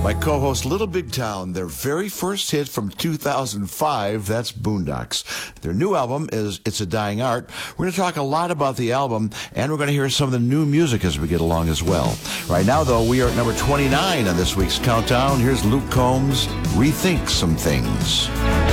My co-host Little Big Town, their very first hit from 2005, that's Boondocks. Their new album is It's a Dying Art. We're going to talk a lot about the album, and we're going to hear some of the new music as we get along as well. Right now, though, we are at number 29 on this week's countdown. Here's Luke Combs, Rethink Some Things.